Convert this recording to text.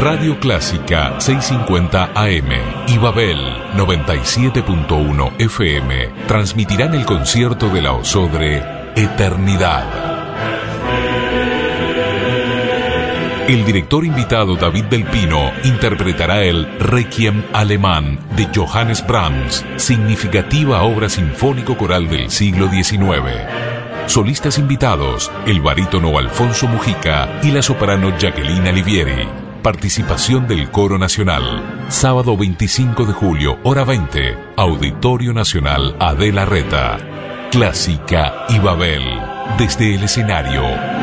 Radio Clásica 650 AM y Babel 97.1 FM transmitirán el concierto de la Osodre Eternidad. El director invitado David del Pino interpretará el Requiem alemán de Johannes Brahms, significativa obra sinfónico-coral del siglo XIX. Solistas invitados, el barítono Alfonso Mujica y la soprano Jacqueline Alivieri. Participación del Coro Nacional. Sábado 25 de julio, hora 20, Auditorio Nacional Adela Reta. Clásica y Babel, desde el escenario